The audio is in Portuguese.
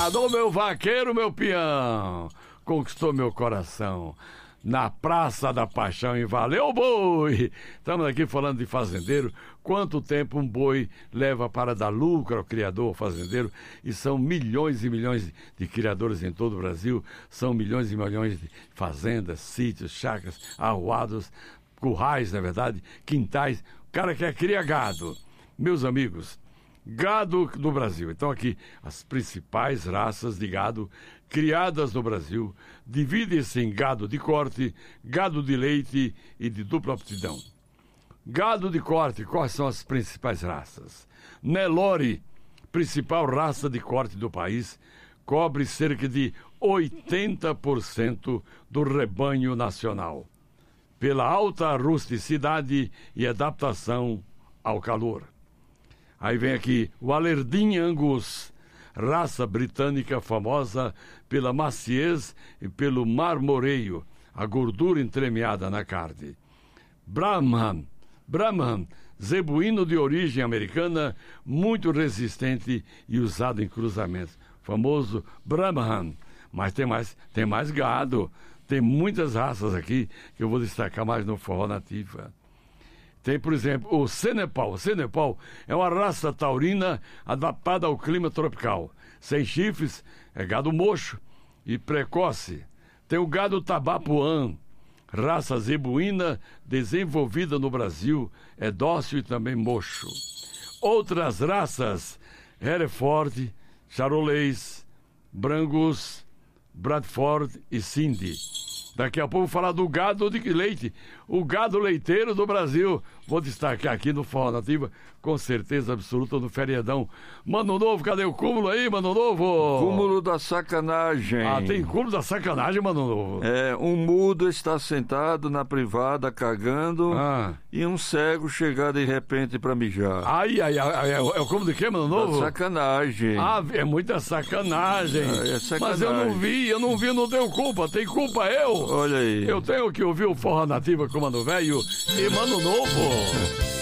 gado, ô meu vaqueiro, meu peão, conquistou meu coração na Praça da Paixão e valeu boi. Estamos aqui falando de fazendeiro, quanto tempo um boi leva para dar lucro ao criador, ao fazendeiro, e são milhões e milhões de criadores em todo o Brasil, são milhões e milhões de fazendas, sítios, chácaras, arruados, currais, na verdade, quintais, o cara quer criar gado. Meus amigos, gado do Brasil. Então aqui, as principais raças de gado criadas no Brasil dividem-se em gado de corte, gado de leite e de dupla aptidão. Gado de corte, quais são as principais raças? Nelore, principal raça de corte do país, cobre cerca de 80% do rebanho nacional, pela alta rusticidade e adaptação ao calor. Aí vem aqui o Alerdin Angus, raça britânica famosa pela maciez e pelo marmoreio, a gordura entremeada na carne. Brahman, zebuíno de origem americana, muito resistente e usado em cruzamentos. Famoso Brahman. Mas tem mais gado, tem muitas raças aqui que eu vou destacar mais no Forró Nativa. Tem, por exemplo, o Senepal. O Senepal é uma raça taurina adaptada ao clima tropical. Sem chifres, é gado mocho e precoce. Tem o gado Tabapuã, raça zebuína desenvolvida no Brasil, é dócil e também mocho. Outras raças, Hereford, Charolais, Brangus, Bradford e Cindy. Daqui a pouco vou falar do gado de leite, o gado leiteiro do Brasil. Vou destacar aqui no Forró Nativa, com certeza absoluta, no feriadão. Mano Novo, cadê o cúmulo aí, Mano Novo? Cúmulo da sacanagem. Ah, tem cúmulo da sacanagem, Mano Novo? É, um mudo está sentado na privada cagando e um cego chegar de repente pra mijar. É o cúmulo de quê, Mano Novo? Da sacanagem. Ah, é muita sacanagem. É sacanagem. Mas eu não vi, não tenho culpa. Tem culpa eu? Olha aí. Eu tenho que ouvir o Forró Nativa com Mano Velho e Mano Novo.